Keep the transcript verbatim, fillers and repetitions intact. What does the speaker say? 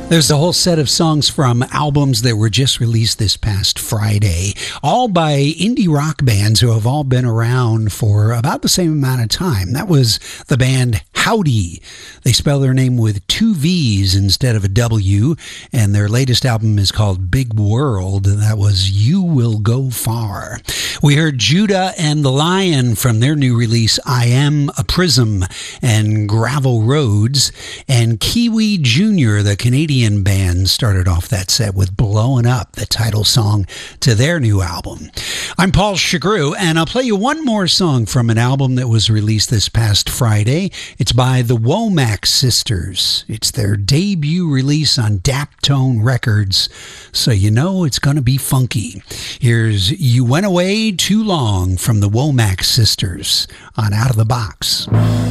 There's a whole set of songs from albums that were just released this past Friday, all by indie rock bands who have all been around for about the same amount of time. That was the band Howdy. They spell their name with two V's instead of a W, and their latest album is called Big World. That was You Will Go Far. We heard Judah and the Lion from their new release, I Am a Prism, and Gravel Roads, and Kiwi Junior, the Canadian band, started off that set with Blowin' Up, the title song to their new album. I'm Paul Chagru, and I'll play you one more song from an album that was released this past Friday. It's by the Womack Sisters. It's their debut release on Daptone Records, so you know it's going to be funky. Here's You Went Away Too Long from the Womack Sisters on Out of the Box.